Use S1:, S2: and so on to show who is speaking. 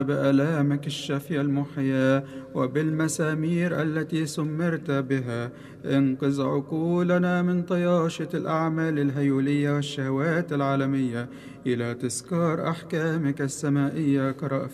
S1: بآلامك الشافية المحياة وبالمسامير التي سمرت بها. انقذ عقولنا من طياشة الأعمال الهيولية والشهوات العالمية إلى تذكار أحكامك السمائية كرأفة